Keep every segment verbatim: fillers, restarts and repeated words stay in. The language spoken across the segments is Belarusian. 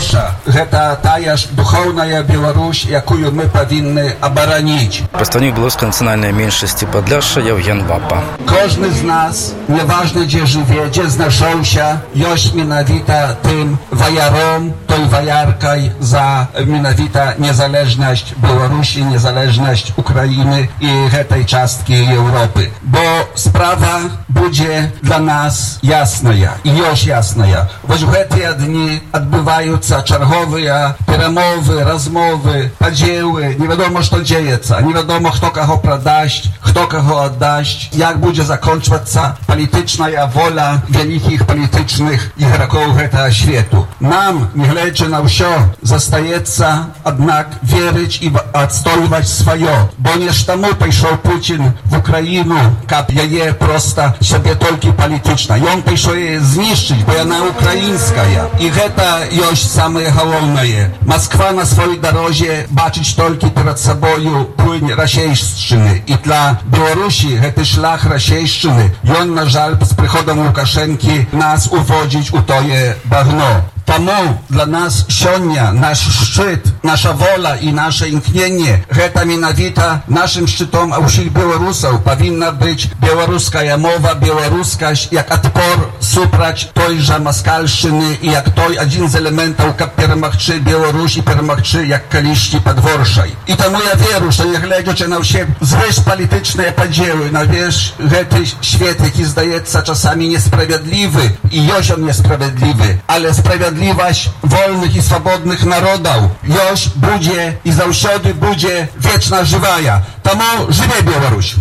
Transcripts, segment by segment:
горша. Гэта тая ж духовная Беларусь, якую мы павінны абараніць. Прадстаўнік беларускай нацыянальнай меншасці Падляшша Яўген Бапа. Кожны з нас, неважна дзе жыве, дзе знайшоўся, ёсць менавіта тым ваяром, той ваяркай за менавіта незалежнасць Беларусі, незалежнасць Украіны і гэтай часткі Еўропы. Бо справа будзе для нас ясная і ёсць ясная. Вось у гэтыя дні адбываюцца чарговыя перамовы, размовы, падзелы, невядома што дзеецца, невядома хто каго прадасць, хто каго аддасць, як будзе закончвацца палітычная воля вялікіх палітычных ігракоў гэтага свету. Нам, нягледзячы на ўсё, застаецца, аднак, верыць і адстойваць сваё. Бо не ж таму пайшоў Пуцін в Украіну, каб яе проста сябе толькі палітычна. Ён пайшоў яе знішчыць, бо яна украінская. І гэта ёсць самае галоўнае. Масква на сваёй дарозе бачыць толькі перад сабою плынь расейшчыны. І для Беларусі гэты шлях расейшчыны, ён, на жаль, з прыходам Лукашэнкі нас уводзіць у тое багно. Таму для нас сёння наш шчыт, наша воля і наше імкненне, гэта менавіта нашым шчытом ўсіх беларусаў павінна быць беларуская мова, беларускасць як адпор супраць той жа маскальшчыны і як той адзін з элементаў, каб перамагчы Беларусь і перамагчы як калісьці падворшай. І таму я веру, што нягледзячы на ўсе звыш палітычныя падзелы, на ўвесь гэты свет, які здаецца часамі несправядлівы, і ёсць ён несправядлівы, але справядлівы wolnych i swobodnych narodów już będzie i zawsze będzie wieczna żywая. Тому żyje Białoruś!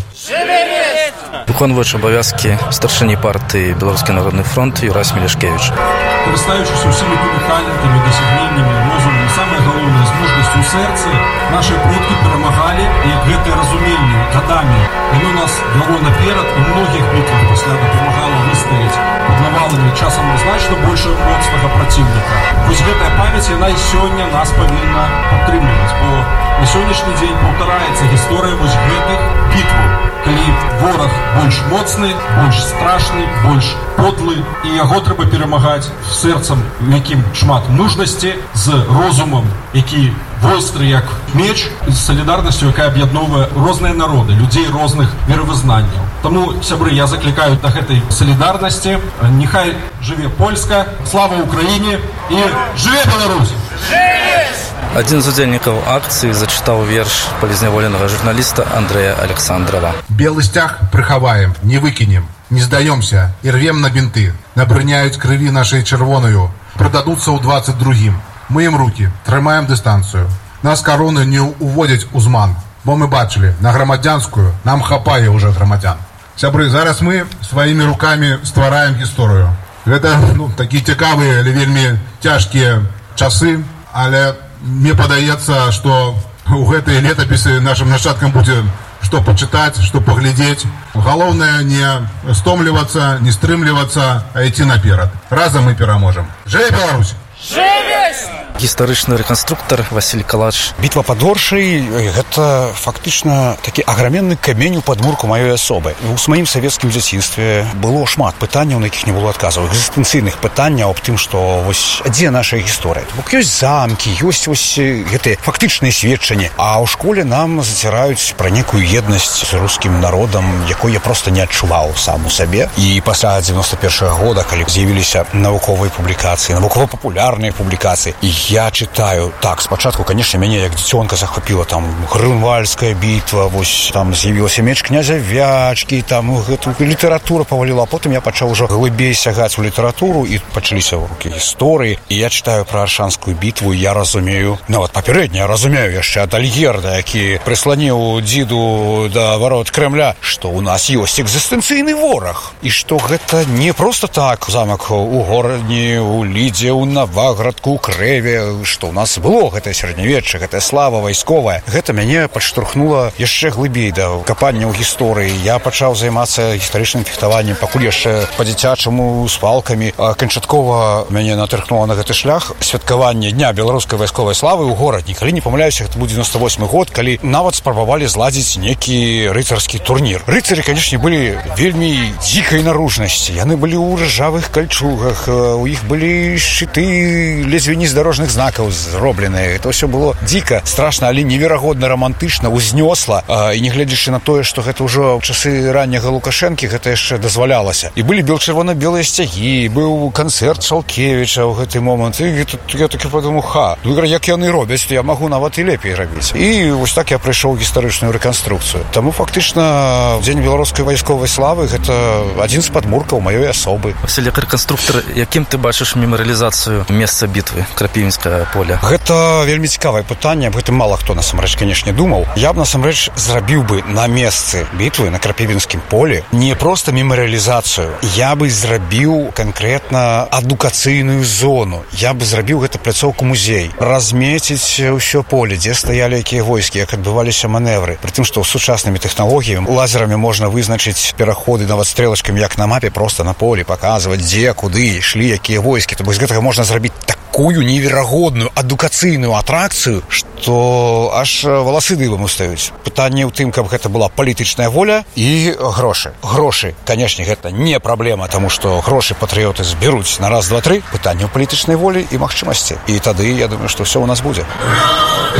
Выконваючы абавязкі старшыні партыі Беларускі народны фронт Юрась Мелешкевіч. Карыстаючыся ўсімі талентамі, дасягненнямі, розумам, самае галоўнае з мужнасцю ў сэрцы, нашы продкі перамагалі, і гэтае разуменне гадамі яно нас вяло наперад у многіх бітвах пасля дапамагала выстаяць пад наваламі часам значна больш моцнага праціўніка. Вось гэтая памяць яна і сёння нас павінна падтрымліваць, бо на сённяшні дзень паўтараецца гісторыя вось гэтых бітваў, калі вораг больш моцны, больш страшны, больш подлы, і яго трэба перамагаць сэрцам, якім шмат мужнасці, з розумам, які востры як меч, з салідарнасцю, якая аб'ядноўвае розныя народы, людзей розных веравызнанняў. Таму, сябры, я заклікаю да гэтай салідарнасці. Няхай жыве Польска, слава Украіне і жыве Беларусь! Адзін з удзельнікаў акцыі зачытаў верш палізняволенага журналіста Андрэя Александрова. Белы сцяг прыхаваем, не выкінем, не здаёмся і рвем на бінты. Набрыняюць крыві нашай чырвонаю, прададуцца ў двадцать другім. Мыем рукі, трымаем дыстанцыю. Нас кароны не уводзяць у зман, бо мы бачылі, на грамадзянскую нам хапае ўжо грамадзян. Сябры, зараз мы сваімі рукамі ствараем гісторыю. Гэта, ну, такі цікавыя, але вельмі цяжкія часы, але мне падаецца, што у гэтай летапісы нашым нашчадкам будзе што пачытаць, што паглядзець. Галоўнае не стомлівацца, не стрымлівацца, а ісці наперад. Разам мы пераможам. Жыве Беларусь! Гістарычны рэканструктар Васіль Калач. Бітва пад Оршай – гэта фактычна такі аграменны камень у падмурку маёй асобы. У маім савецкім дзяцінстве было шмат пытанняў, на якіх не было адказаў, экзістэнцыйных пытанняў аб тым, што вось дзе наша гісторыя. Бок ёсць замкі, ёсць вось гэтыя фактычныя сведчанні, а ў школе нам заціраюць пра некую еднасць з рускім народам, якой я проста не адчуваў сам у сабе. І пасля дзевяноста першага года, калі з'явіліся навуковыя публікацыі, навукова-папулярныя публікацыі, і я читаю. Так, спачатку, конечно, мяне як дзіцёнка захапіла там Грюнвальдская бітва, вось там з'явілася меч князя Вячкі, там гэту літаратура паваліла, а потым я пачаў ужо глыбей сягаць у літаратуру і пачаліся ўрокі гісторыі. І я читаю пра Аршанскую бітву, і я разумею, нават папярэдне, я разумею яшчэ ад Альгерда, які прысланіў дзіду да варот Крэмля, што ў нас ёсць экзістэнцыйны вораг, і што гэта не проста так замак у Горадні, у Лідзе, у Наваградку, у Крэве, што ў нас было гэтае сярэднявечча, гэтая слава вайсковая. Гэта мяне падштурхнула яшчэ глыбей да капання ў гісторыі. Я пачаў займацца гістарычным фехтаваннем, пакуль яшчэ па-дзіцячаму з палкамі. Канчаткова мяне натырхнула на гэты шлях святкавання Дня беларускай вайсковай славы ў Горадні. Калі не памыляюся, гэта быў дзевяноста восьмы год, калі нават спрабавалі зладзіць некі рыцарскі турнір. Рыцары, канечне, былі вельмі дзікай наружнасці. Яны былі ў ржавых кальчугах, у іх былі шчыты, лезві нездорожных дорожных знакаў зробленыя. Это ўсё было дзіка, страшна, але неверагодна романтычна, узнёсла. І не гледзячы на тое, што гэта ўжо ў часы ранняга Лукашэнкі гэта яшчэ дазвалялася. І былі бел-чырвона-белыя сцягі, быў канцэрт Шалкевіча ў гэты момант. І я такі падумаў, ха, як яны робяць, то я магу нават і лепей рабіць. І вось так я прыйшоў гістарычную рэканструкцыю. Таму фактычна дзень беларускай вайсковай славы гэта адзін з падмуркаў маёй асобы. Васіль, як рэканструктар, якім ты бачыш мемарыялізацыю месца бітвы, Крапівінскае поле? Гэта вельмі цікавае пытанне, аб гэтым мала хто насамрэч, канешне, думаў. Я б насамрэч зрабіў бы на месцы бітвы на Крапівінскім полі не проста мемарыялізацыю. Я бы зрабіў канкрэтна адукацыйную зону. Я бы зрабіў гэта пляцоўку музей. Размеціць ўсё поле, дзе стаялі якія войскі, як адбываліся маневры. Прытым, што сучаснымі тэхналогіямі лазерамі можна вызначыць пераходы нават стрэлачкамі, як на мапе, проста на полі паказваць, дзе, куды ішлі якія войскі. То бок з гэтага можна зрабіць такую неверагодную адукацыйную атракцыю, што аж валасы дыбам устаюць. Пытанне ў тым, каб гэта была палітычная воля і грошы. Грошы, канешне, гэта не праблема, таму што грошы патрыёты зберуць на раз, два, тры. Пытанне ў палітычнай волі і магчымасці. І тады, я думаю, што ўсё ў нас будзе.